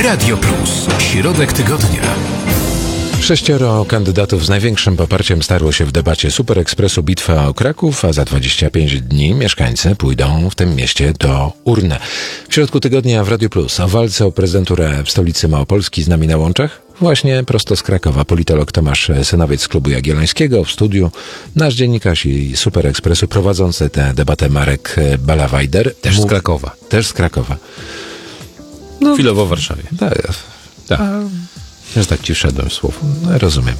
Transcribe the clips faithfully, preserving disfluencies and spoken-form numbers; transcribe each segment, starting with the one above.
Radio Plus. Środek tygodnia. Sześcioro kandydatów z największym poparciem starło się w debacie Super Expressu Bitwa o Kraków, a za dwadzieścia pięć dni mieszkańcy pójdą w tym mieście do urny. W środku tygodnia w Radio Plus o walce o prezydenturę w stolicy Małopolski z nami na łączach. Właśnie prosto z Krakowa politolog Tomasz Synowiec z Klubu Jagiellońskiego, w studiu nasz dziennikarz i Super Expressu prowadzący tę debatę Marek Balawajder. Też z Krakowa. Też z Krakowa. No, chwilowo w Warszawie. Tak. Tak. Też tak ci wszedłem w słowo. No, rozumiem.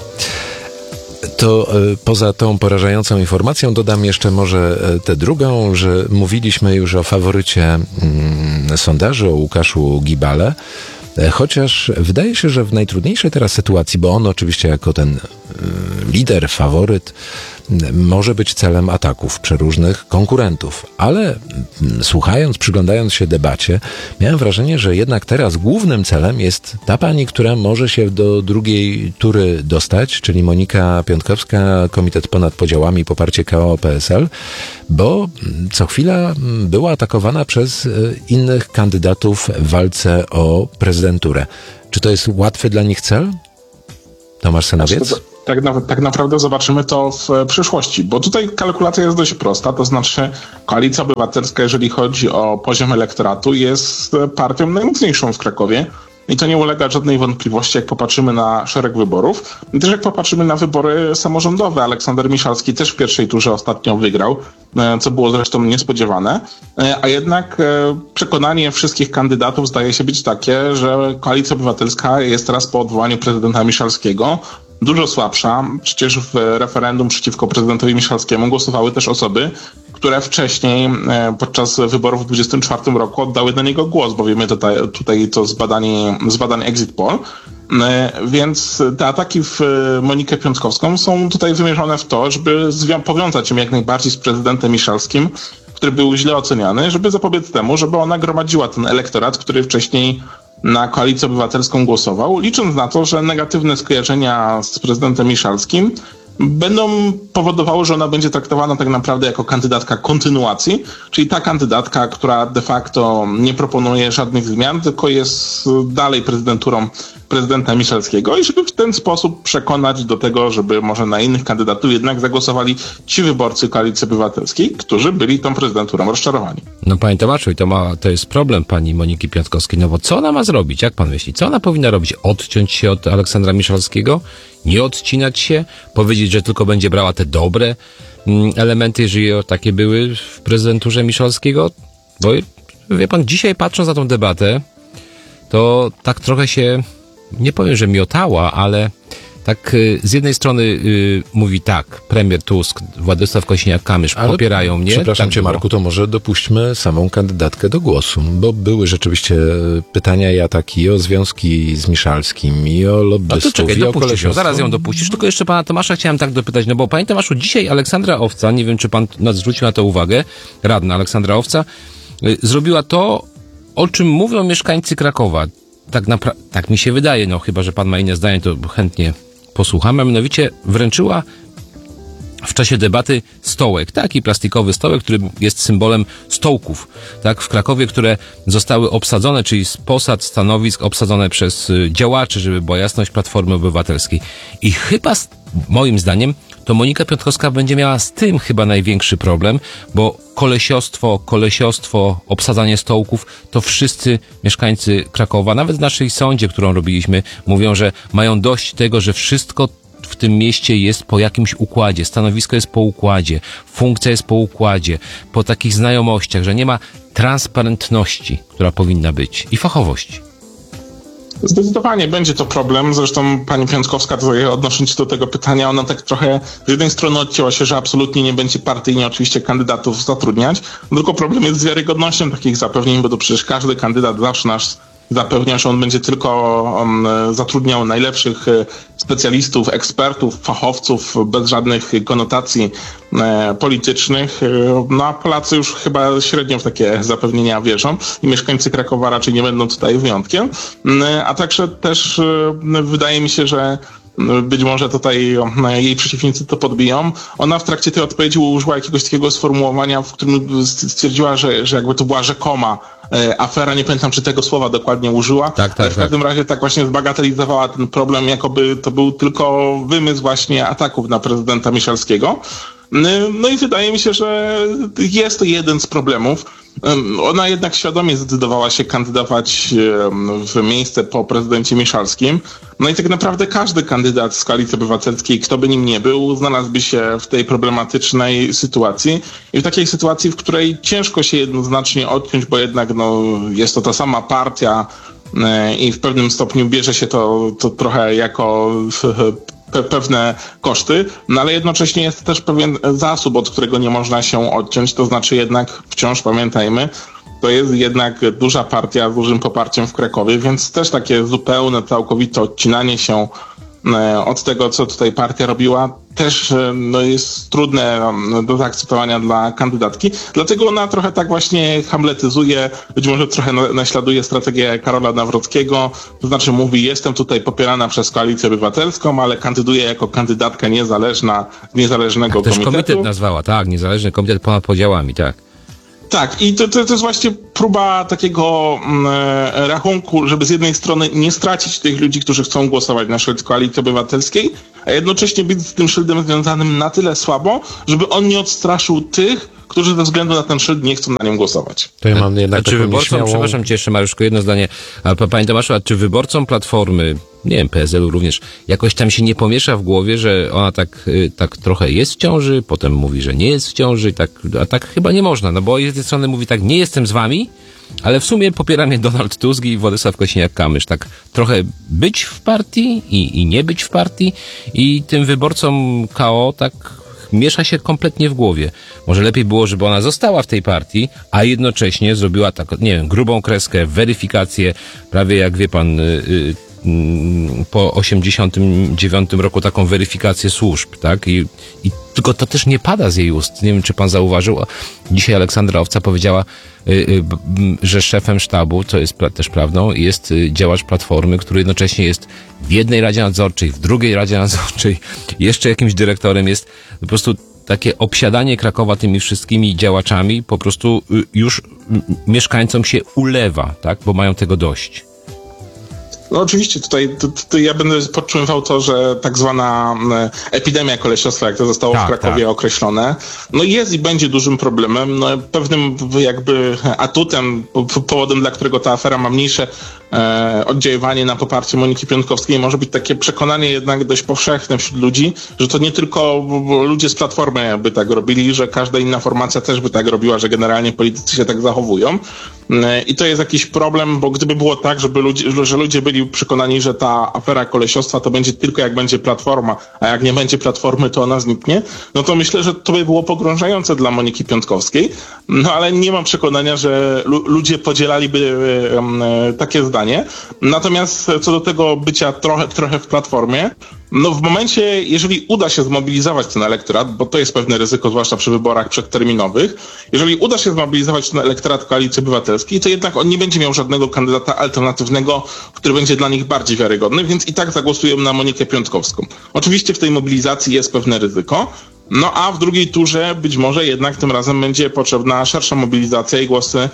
To y, poza tą porażającą informacją dodam jeszcze może y, tę drugą, że mówiliśmy już o faworycie y, sondażu, o Łukaszu Gibale, y, chociaż wydaje się, że w najtrudniejszej teraz sytuacji, bo on oczywiście jako ten y, lider, faworyt, y, może być celem ataków przeróżnych konkurentów, ale y, słuchając, przyglądając się debacie, miałem wrażenie, że jednak teraz głównym celem jest ta pani, która może się do drugiej tury dostać, czyli Monika Piątkowska, Komitet Ponad Podziałami, poparcie K O P S L, bo co chwila była atakowana przez innych kandydatów w walce o prezydenturę. Czy to jest łatwy dla nich cel? Tomasz Synowiec? Tak, na, tak naprawdę zobaczymy to w przyszłości, bo tutaj kalkulacja jest dość prosta, to znaczy Koalicja Obywatelska, jeżeli chodzi o poziom elektoratu, jest partią najmocniejszą w Krakowie i to nie ulega żadnej wątpliwości, jak popatrzymy na szereg wyborów. I też jak popatrzymy na wybory samorządowe, Aleksander Miszalski też w pierwszej turze ostatnio wygrał, co było zresztą niespodziewane, a jednak przekonanie wszystkich kandydatów zdaje się być takie, że Koalicja Obywatelska jest teraz po odwołaniu prezydenta Miszalskiego dużo słabsza. Przecież w referendum przeciwko prezydentowi Miszalskiemu głosowały też osoby, które wcześniej podczas wyborów w dwudziestym czwartym roku oddały na niego głos, bo wiemy tutaj, tutaj to z badań, z badań Exit Poll. Więc te ataki w Monikę Piątkowską są tutaj wymierzone w to, żeby zwią- powiązać ją jak najbardziej z prezydentem Miszalskim, który był źle oceniany, żeby zapobiec temu, żeby ona gromadziła ten elektorat, który wcześniej na Koalicję Obywatelską głosował, licząc na to, że negatywne skojarzenia z prezydentem Miszalskim będą powodowały, że ona będzie traktowana tak naprawdę jako kandydatka kontynuacji, czyli ta kandydatka, która de facto nie proponuje żadnych zmian, tylko jest dalej prezydenturą prezydenta Miszalskiego i żeby w ten sposób przekonać do tego, żeby może na innych kandydatów jednak zagłosowali ci wyborcy Koalicji Obywatelskiej, którzy byli tą prezydenturą rozczarowani. No panie Tomaszu, i to, ma, to jest problem pani Moniki Piątkowskiej, no bo co ona ma zrobić? Jak pan myśli? Co ona powinna robić? Odciąć się od Aleksandra Miszalskiego? Nie odcinać się? Powiedzieć, że tylko będzie brała te dobre mm, elementy, jeżeli takie były w prezydenturze Miszalskiego? Bo wie pan, dzisiaj patrząc na tą debatę, to tak trochę się, nie powiem, że miotała, ale tak y, z jednej strony y, mówi tak, premier Tusk, Władysław Kosiniak-Kamysz ale popierają mnie. Przepraszam tak cię, Marku, to może dopuśćmy samą kandydatkę do głosu, bo były rzeczywiście pytania i ataki o związki z Miszalskim i o lobbystów, no to czekaj, i o dopuścisz ją, zaraz ją dopuścisz, tylko jeszcze pana Tomasza chciałem tak dopytać, no bo panie Tomaszu, dzisiaj Aleksandra Owca, nie wiem czy pan zwrócił na to uwagę, radna Aleksandra Owca, y, zrobiła to, o czym mówią mieszkańcy Krakowa. Tak, napra- tak mi się wydaje, no chyba że pan ma inne zdanie, to chętnie posłuchamy, a mianowicie wręczyła w czasie debaty stołek, taki plastikowy stołek, który jest symbolem stołków, tak, w Krakowie, które zostały obsadzone, czyli z posad, stanowisk obsadzone przez działaczy, żeby była jasność, Platformy Obywatelskiej. I chyba, moim zdaniem, to Monika Piątkowska będzie miała z tym chyba największy problem, bo kolesiostwo, kolesiostwo, obsadzanie stołków, to wszyscy mieszkańcy Krakowa, nawet w naszej sądzie, którą robiliśmy, mówią, że mają dość tego, że wszystko w tym mieście jest po jakimś układzie, stanowisko jest po układzie, funkcja jest po układzie, po takich znajomościach, że nie ma transparentności, która powinna być i fachowości. Zdecydowanie będzie to problem. Zresztą pani Piątkowska, tutaj odnosząc się do tego pytania, ona tak trochę z jednej strony odcięła się, że absolutnie nie będzie partyjnie oczywiście kandydatów zatrudniać. Tylko problem jest z wiarygodnością takich zapewnień, bo to przecież każdy kandydat zawsze nas zapewnia, że on będzie tylko um, zatrudniał najlepszych specjalistów, ekspertów, fachowców bez żadnych konotacji e, politycznych. No a Polacy już chyba średnio w takie zapewnienia wierzą i mieszkańcy Krakowa raczej nie będą tutaj wyjątkiem. E, a także też e, wydaje mi się, że być może tutaj jej przeciwnicy to podbiją. Ona w trakcie tej odpowiedzi użyła jakiegoś takiego sformułowania, w którym stwierdziła, że, że jakby to była rzekoma e, afera, nie pamiętam, czy tego słowa dokładnie użyła, tak, tak, ale w każdym tak. razie tak właśnie zbagatelizowała ten problem, jakoby to był tylko wymysł właśnie ataków na prezydenta Miszalskiego. No i wydaje mi się, że jest to jeden z problemów. Ona jednak świadomie zdecydowała się kandydować w miejsce po prezydencie Miszalskim. No i tak naprawdę każdy kandydat z Koalicji Obywatelskiej, kto by nim nie był, znalazłby się w tej problematycznej sytuacji. I w takiej sytuacji, w której ciężko się jednoznacznie odciąć, bo jednak no, jest to ta sama partia i w pewnym stopniu bierze się to, to trochę jako pewne koszty, no ale jednocześnie jest też pewien zasób, od którego nie można się odciąć, to znaczy jednak wciąż pamiętajmy, to jest jednak duża partia z dużym poparciem w Krakowie, więc też takie zupełne, całkowite odcinanie się od tego, co tutaj partia robiła, też no, jest trudne do zaakceptowania dla kandydatki. Dlatego ona trochę tak właśnie hamletyzuje, być może trochę naśladuje strategię Karola Nawrockiego, to znaczy mówi, jestem tutaj popierana przez Koalicję Obywatelską, ale kandyduję jako kandydatka niezależna, niezależnego tak, też komitetu. komitet nazwała, tak, niezależny komitet ponad podziałami, tak. Tak, i to, to, to jest właśnie próba takiego mm, rachunku, żeby z jednej strony nie stracić tych ludzi, którzy chcą głosować na szyld Koalicji Obywatelskiej, a jednocześnie być z tym szyldem związanym na tyle słabo, żeby on nie odstraszył tych, którzy ze względu na ten szyld nie chcą na nim głosować. To ja mam jednak a czy taką wyborcom, nieśmiałą... przepraszam cię jeszcze Mariuszko, jedno zdanie, a panie Tomaszu, a czy wyborcom Platformy, nie wiem, P S L u również, jakoś tam się nie pomiesza w głowie, że ona tak, tak trochę jest w ciąży, potem mówi, że nie jest w ciąży, tak, a tak chyba nie można, no bo z jednej strony mówi tak, nie jestem z wami, ale w sumie popiera mnie Donald Tusk i Władysław Kosiniak-Kamysz. Tak trochę być w partii i, i nie być w partii i tym wyborcom K O tak miesza się kompletnie w głowie. Może lepiej było, żeby ona została w tej partii, a jednocześnie zrobiła tak, nie wiem, grubą kreskę, weryfikację, prawie jak wie pan, yy, yy, po osiemdziesiątym dziewiątym roku taką weryfikację służb, tak? I, i tylko to też nie pada z jej ust. Nie wiem, czy pan zauważył. Dzisiaj Aleksandra Owca powiedziała, yy, yy, że szefem sztabu, co jest pra- też prawdą, jest yy, działacz Platformy, który jednocześnie jest w jednej radzie nadzorczej, w drugiej radzie nadzorczej, jeszcze jakimś dyrektorem jest. Po prostu takie obsiadanie Krakowa tymi wszystkimi działaczami po prostu yy, już yy, mieszkańcom się ulewa, tak? Bo mają tego dość. No oczywiście tutaj to, to ja będę podtrzymywał to, że tak zwana epidemia kolesiostwa, jak to zostało tak, w Krakowie tak. określone, no jest i będzie dużym problemem. No pewnym jakby atutem, powodem, dla którego ta afera ma mniejsze e, oddziaływanie na poparcie Moniki Piontkowskiej, może być takie przekonanie jednak dość powszechne wśród ludzi, że to nie tylko ludzie z Platformy by tak robili, że każda inna formacja też by tak robiła, że generalnie politycy się tak zachowują. E, I to jest jakiś problem, bo gdyby było tak, żeby ludzie, że ludzie byli przekonani, że ta afera kolesiostwa to będzie tylko jak będzie Platforma, a jak nie będzie Platformy, to ona zniknie, no to myślę, że to by było pogrążające dla Moniki Piontkowskiej, no ale nie mam przekonania, że lu- ludzie podzielaliby um, takie zdanie. Natomiast co do tego bycia trochę, trochę w Platformie, no w momencie, jeżeli uda się zmobilizować ten elektorat, bo to jest pewne ryzyko, zwłaszcza przy wyborach przedterminowych, jeżeli uda się zmobilizować ten elektorat Koalicji Obywatelskiej, to jednak on nie będzie miał żadnego kandydata alternatywnego, który będzie dla nich bardziej wiarygodny, więc i tak zagłosują na Monikę Piątkowską. Oczywiście w tej mobilizacji jest pewne ryzyko, no a w drugiej turze być może jednak tym razem będzie potrzebna szersza mobilizacja i głosy,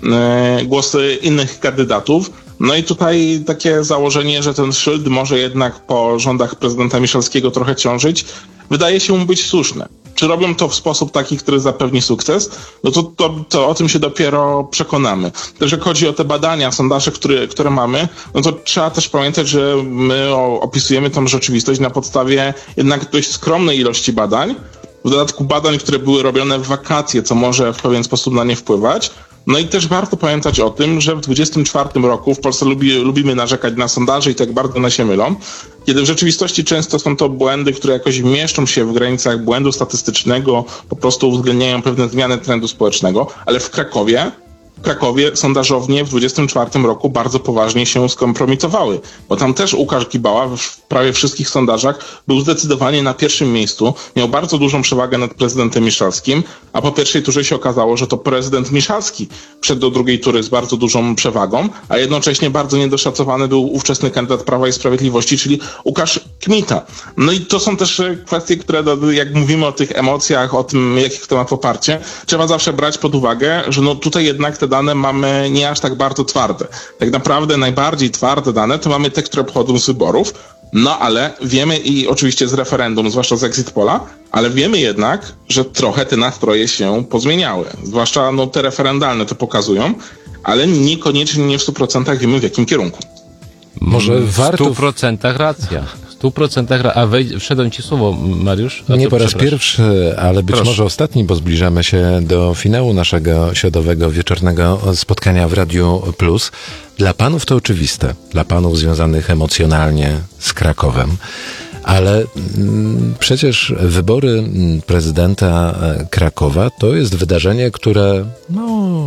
yy, głosy innych kandydatów. No i tutaj takie założenie, że ten szyld może jednak po rządach prezydenta Miszalskiego trochę ciążyć, wydaje się mu być słuszne. Czy robią to w sposób taki, który zapewni sukces? No to, to, to o tym się dopiero przekonamy. Też jak chodzi o te badania, sondaże, które, które mamy, no to trzeba też pamiętać, że my opisujemy tą rzeczywistość na podstawie jednak dość skromnej ilości badań. W dodatku badań, które były robione w wakacje, co może w pewien sposób na nie wpływać. No i też warto pamiętać o tym, że w dwudziestym czwartym roku w Polsce lubi, lubimy narzekać na sondaże i tak bardzo one się mylą, kiedy w rzeczywistości często są to błędy, które jakoś mieszczą się w granicach błędu statystycznego, po prostu uwzględniają pewne zmiany trendu społecznego, ale w Krakowie W Krakowie sondażownie w dwudziestym czwartym roku bardzo poważnie się skompromitowały, bo tam też Łukasz Gibała w prawie wszystkich sondażach był zdecydowanie na pierwszym miejscu, miał bardzo dużą przewagę nad prezydentem Miszalskim, a po pierwszej turze się okazało, że to prezydent Miszalski wszedł do drugiej tury z bardzo dużą przewagą, a jednocześnie bardzo niedoszacowany był ówczesny kandydat Prawa i Sprawiedliwości, czyli Łukasz Kmita. No i to są też kwestie, które jak mówimy o tych emocjach, o tym, jakie kto ma poparcie, trzeba zawsze brać pod uwagę, że no tutaj jednak te te dane mamy nie aż tak bardzo twarde. Tak naprawdę najbardziej twarde dane to mamy te, które pochodzą z wyborów, no ale wiemy i oczywiście z referendum, zwłaszcza z exit pola, ale wiemy jednak, że trochę te nastroje się pozmieniały. Zwłaszcza no, te referendalne to pokazują, ale niekoniecznie nie w stu procentach wiemy w jakim kierunku. Może w warto... W stu procentach racja. W stu procentach racja. A wejdź, wszedłem ci słowo, Mariusz? A Nie po raz pierwszy, ale być Proszę. może ostatni, bo zbliżamy się do finału naszego środowego, wieczornego spotkania w Radiu Plus. Dla panów to oczywiste. Dla panów związanych emocjonalnie z Krakowem. Ale mm, przecież wybory prezydenta Krakowa to jest wydarzenie, które no,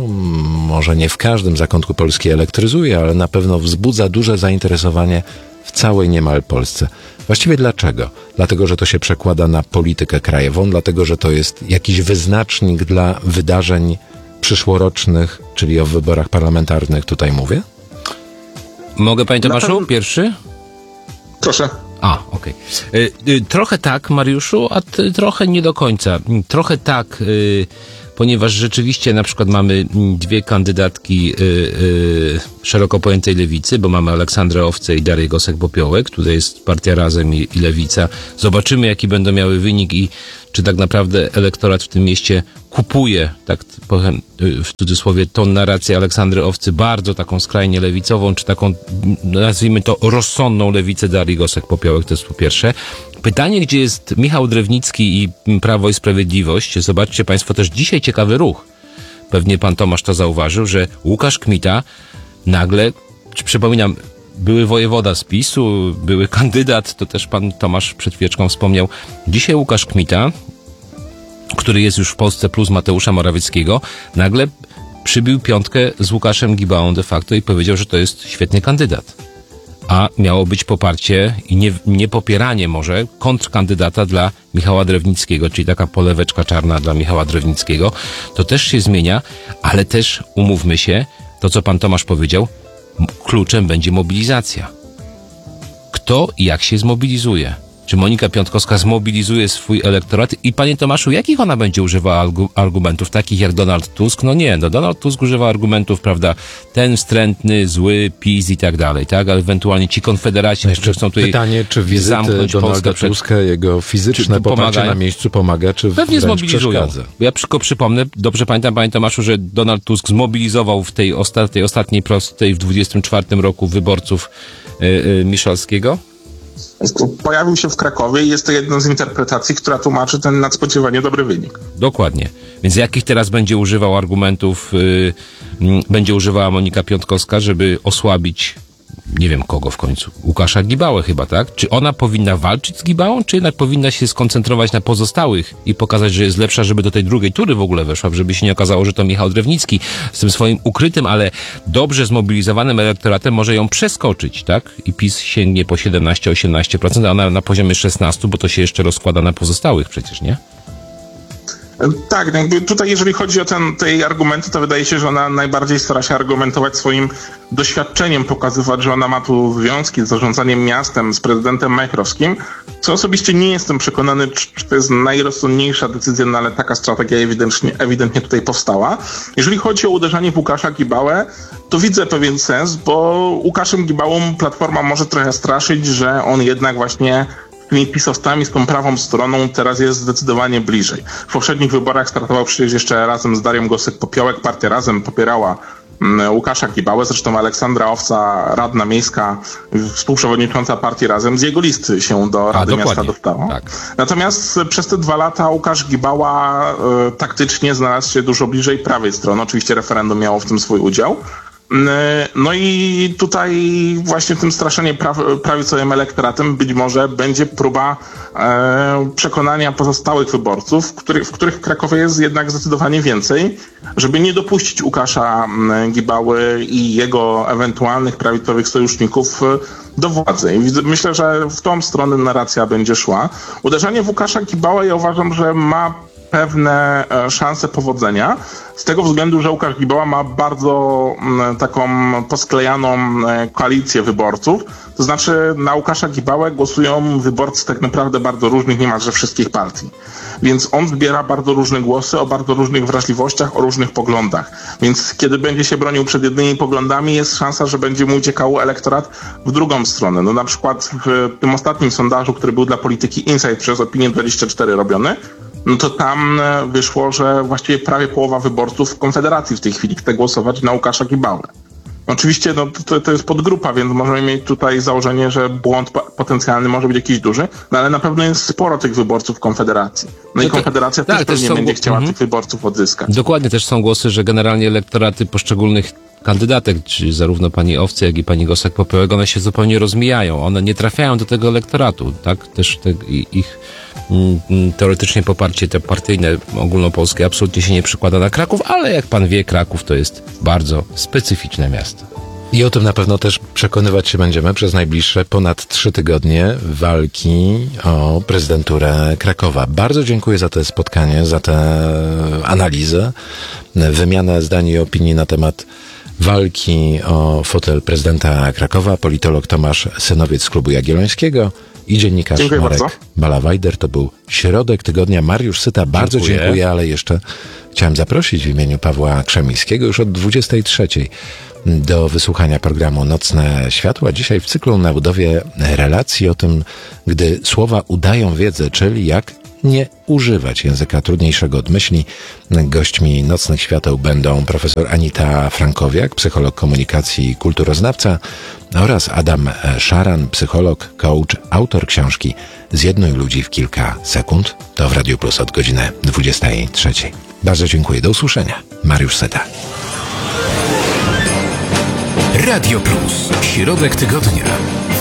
może nie w każdym zakątku Polski elektryzuje, ale na pewno wzbudza duże zainteresowanie w całej niemal Polsce. Właściwie dlaczego? Dlatego, że to się przekłada na politykę krajową, dlatego, że to jest jakiś wyznacznik dla wydarzeń przyszłorocznych, czyli o wyborach parlamentarnych tutaj mówię? Mogę, panie Tomaszu, pewno... pierwszy? Proszę. A, okej. Okay. Trochę tak, Mariuszu, a ty, trochę nie do końca. Trochę tak, y, ponieważ rzeczywiście na przykład mamy dwie kandydatki y, y, szeroko pojętej lewicy, bo mamy Aleksandrę Owcę i Darię Gosek-Popiołek, tutaj jest partia Razem i, i Lewica. Zobaczymy, jaki będą miały wynik i czy tak naprawdę elektorat w tym mieście kupuje, tak powiem w cudzysłowie, tą narrację Aleksandry Owcy, bardzo taką skrajnie lewicową, czy taką, nazwijmy to, rozsądną lewicę Darii Gosek-Popiołek, to jest po pierwsze. Pytanie, gdzie jest Michał Drewnicki i Prawo i Sprawiedliwość. Zobaczcie państwo też dzisiaj ciekawy ruch. Pewnie pan Tomasz to zauważył, że Łukasz Kmita nagle, przypominam, były wojewoda z PiSu, były kandydat, to też pan Tomasz przed chwileczką wspomniał. Dzisiaj Łukasz Kmita, który jest już w Polsce plus Mateusza Morawieckiego, nagle przybił piątkę z Łukaszem Gibałą de facto i powiedział, że to jest świetny kandydat. A miało być poparcie i nie, nie popieranie może kontrkandydata dla Michała Drewnickiego, czyli taka poleweczka czarna dla Michała Drewnickiego. To też się zmienia, ale też umówmy się, to co pan Tomasz powiedział, kluczem będzie mobilizacja. Kto i jak się zmobilizuje? Czy Monika Piątkowska zmobilizuje swój elektorat? I panie Tomaszu, jakich ona będzie używała argumentów? Takich jak Donald Tusk? No nie, no Donald Tusk używa argumentów, prawda, ten wstrętny, zły, PiS i tak dalej, tak? Ale ewentualnie ci konfederaci, no którzy chcą tutaj pytanie, czy wizyty zamknąć Donalda Polskę Tuska, jego fizyczne poparcie pomagają? na miejscu pomaga, czy pewnie wręcz zmobilizują. przeszkadza? Ja tylko przypomnę, dobrze pamiętam, panie Tomaszu, że Donald Tusk zmobilizował w tej, osta- tej ostatniej prostej w dwudziestym czwartym roku wyborców yy, yy, Miszalskiego. Pojawił się w Krakowie i jest to jedna z interpretacji, która tłumaczy ten nadspodziewanie dobry wynik. Dokładnie. Więc jakich teraz będzie używał argumentów, yy, yy, będzie używała Monika Piątkowska, żeby osłabić, nie wiem kogo w końcu, Łukasza Gibałę chyba, tak? Czy ona powinna walczyć z Gibałą, czy jednak powinna się skoncentrować na pozostałych i pokazać, że jest lepsza, żeby do tej drugiej tury w ogóle weszła, żeby się nie okazało, że to Michał Drewnicki z tym swoim ukrytym, ale dobrze zmobilizowanym elektoratem może ją przeskoczyć, tak? I PiS sięgnie po siedemnaście osiemnaście procent, a ona na poziomie szesnaście, bo to się jeszcze rozkłada na pozostałych przecież, nie? Tak, jakby tutaj jeżeli chodzi o ten, te jej argumenty, to wydaje się, że ona najbardziej stara się argumentować swoim doświadczeniem, pokazywać, że ona ma tu związki z zarządzaniem miastem, z prezydentem Majchrowskim, co osobiście nie jestem przekonany, czy, czy to jest najrozsądniejsza decyzja, no ale taka strategia ewidentnie, ewidentnie tutaj powstała. Jeżeli chodzi o uderzanie w Łukasza Gibałę, to widzę pewien sens, bo Łukaszem Gibałą Platforma może trochę straszyć, że on jednak właśnie tymi pisowcami, z tą prawą stroną teraz jest zdecydowanie bliżej. W poprzednich wyborach startował przecież jeszcze razem z Darią Gosek-Popiołek. Partia Razem popierała Łukasza Gibałę, zresztą Aleksandra Owca, radna miejska, współprzewodnicząca partii Razem, z jego listy się do Rady A, Miasta dostała. Tak. Natomiast przez te dwa lata Łukasz Gibała e, taktycznie znalazł się dużo bliżej prawej strony. Oczywiście referendum miało w tym swój udział. No i tutaj właśnie tym straszeniem praw- prawicowym elektoratem być może będzie próba e, przekonania pozostałych wyborców, który, w których w Krakowie jest jednak zdecydowanie więcej, żeby nie dopuścić Łukasza Gibały i jego ewentualnych prawicowych sojuszników do władzy. I myślę, że w tą stronę narracja będzie szła. Uderzanie w Łukasza Gibałę ja uważam, że ma pewne szanse powodzenia, z tego względu, że Łukasz Gibała ma bardzo taką posklejaną koalicję wyborców. To znaczy na Łukasza Gibałę głosują wyborcy tak naprawdę bardzo różnych, niemalże wszystkich partii. Więc on zbiera bardzo różne głosy o bardzo różnych wrażliwościach, o różnych poglądach. Więc kiedy będzie się bronił przed jednymi poglądami, jest szansa, że będzie mu uciekał elektorat w drugą stronę. No na przykład w tym ostatnim sondażu, który był dla Polityki Insight przez Opinię dwadzieścia cztery robiony, no to tam wyszło, że właściwie prawie połowa wyborców Konfederacji w tej chwili chce głosować na Łukasza Gibałę. Oczywiście no, to, to jest podgrupa, więc możemy mieć tutaj założenie, że błąd potencjalny może być jakiś duży, no ale na pewno jest sporo tych wyborców Konfederacji. No i Konfederacja tak, też pewnie są... będzie chciała mhm. tych wyborców odzyskać. Dokładnie, też są głosy, że generalnie elektoraty poszczególnych kandydatek, czyli zarówno pani Owcy, jak i pani Gosek-Popiołek, one się zupełnie rozmijają. One nie trafiają do tego elektoratu, tak? Też te, ich mm, teoretycznie poparcie te partyjne, ogólnopolskie absolutnie się nie przykłada na Kraków, ale jak pan wie, Kraków to jest bardzo specyficzne miasto. I o tym na pewno też przekonywać się będziemy przez najbliższe ponad trzy tygodnie walki o prezydenturę Krakowa. Bardzo dziękuję za to spotkanie, za tę analizę, wymianę zdań i opinii na temat walki o fotel prezydenta Krakowa. Politolog Tomasz Synowiec z Klubu Jagiellońskiego i dziennikarz dziękuję Marek bardzo. Balawajder. To był środek tygodnia. Mariusz Syta, bardzo dziękuję. dziękuję, ale jeszcze chciałem zaprosić w imieniu Pawła Krzemińskiego już od dwudziestej trzeciej do wysłuchania programu Nocne Światła. Dzisiaj w cyklu na budowie relacji o tym, gdy słowa udają wiedzę, czyli jak nie używać języka trudniejszego od myśli. Gośćmi Nocnych Świateł będą profesor Anita Frankowiak, psycholog komunikacji i kulturoznawca, oraz Adam Szaran, psycholog, coach, autor książki Zjednuj ludzi w kilka sekund. To w Radiu Plus od godziny dwudziestej trzeciej. Bardzo dziękuję. Do usłyszenia. Mariusz Seta. Radio Plus. Środek tygodnia.